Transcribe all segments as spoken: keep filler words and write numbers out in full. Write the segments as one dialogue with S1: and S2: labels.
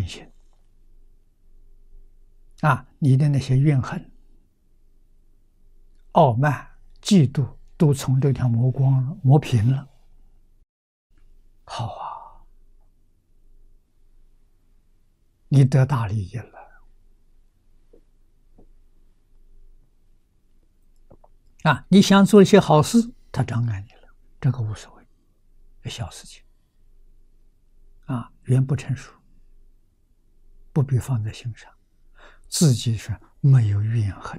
S1: 嗔心啊，你的那些怨恨、傲慢、嫉妒，都从这条磨光了、磨平了。好啊，你得大利益了啊！你想做一些好事，他障碍你了，这个无所谓，小事情啊，缘不成熟，不必放在心上，自己是没有怨恨，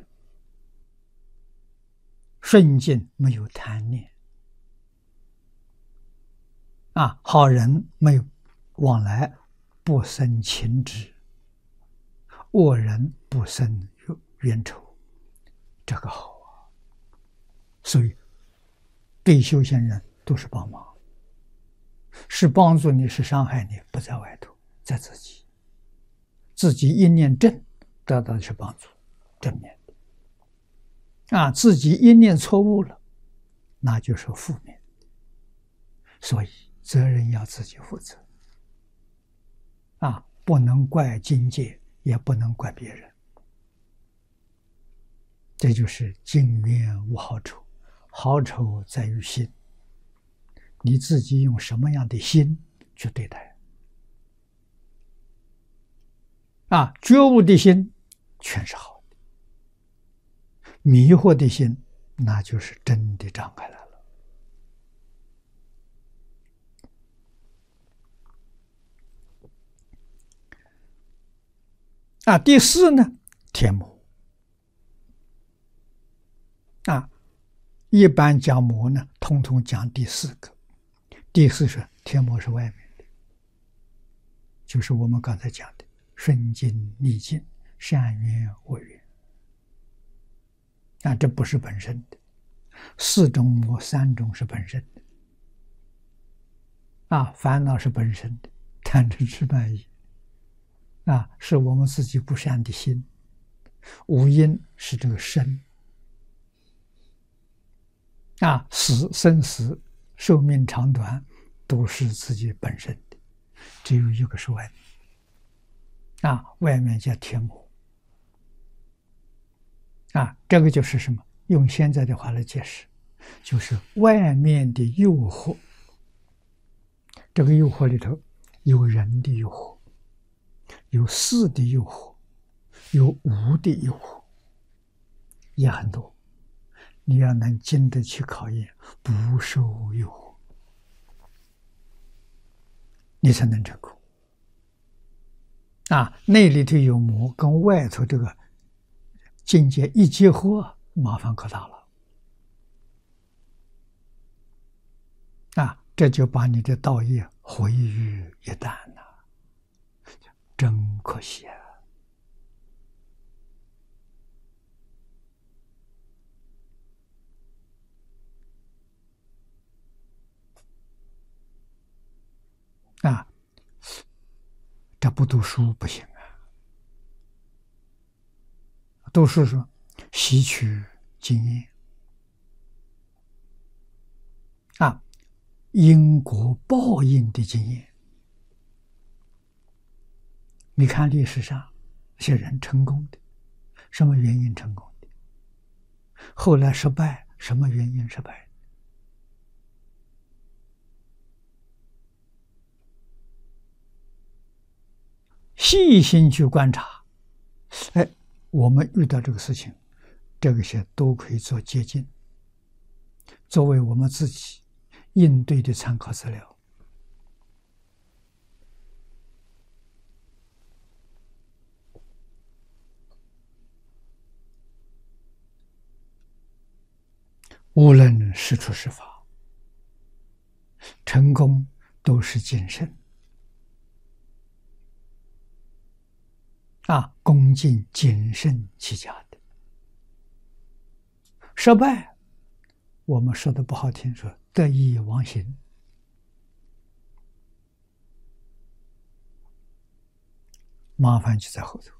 S1: 顺境没有贪念啊，好人没有往来，不生情执，恶人不生冤仇，这个好啊！所以对修行人都是帮忙，是帮助你，是伤害你，不在外头，在自己。自己一念正，得到的是帮助，正面的啊；自己一念错误了，那就是负面。所以责任要自己负责啊，不能怪境界，也不能怪别人。这就是境缘无好丑，好丑在于心。你自己用什么样的心去对待啊？觉悟的心全是好的，迷惑的心那就是真的障碍来了。啊，第四呢，天魔啊，一般讲魔呢，通通讲第四个。第四是天魔是外面的，就是我们刚才讲的顺境逆境、善缘恶缘啊，这不是本身的。四种魔，三种是本身的啊，烦恼是本身的，贪嗔痴慢疑啊，是我们自己不善的心。五阴是这个身啊，死生死、寿命长短都是自己本身的，只有一个是外面啊，外面叫天魔啊，这个就是什么？用现在的话来解释，就是外面的诱惑。这个诱惑里头有人的诱惑，有事的诱惑，有无的诱惑，也很多。你要能经得起考验，不受诱惑，你才能成功啊！内里头有魔，跟外头这个境界一结合，麻烦可大了啊！这就把你的道业毁于一旦了，真可惜啊！啊，这不读书不行啊！读书说吸取经验啊，因果报应的经验。你看历史上一些人成功的，什么原因成功的？后来失败，什么原因失败？细心去观察，哎，我们遇到这个事情，这个些都可以做借鉴，作为我们自己应对的参考资料。无论是处是法，成功都是谨慎啊，恭敬谨慎起家的。失败，我们说的不好听，说得意忘形，麻烦就在后头。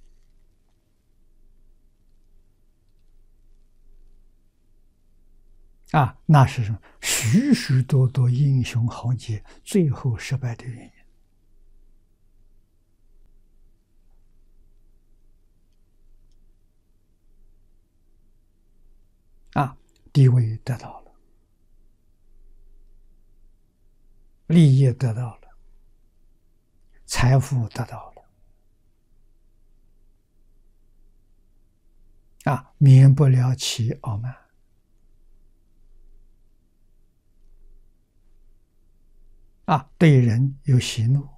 S1: 啊，那是什么？许许多多英雄豪杰最后失败的原因。 地位得到了，利益得到了，财富得到了，啊，免不了其傲慢。啊，对人有喜怒，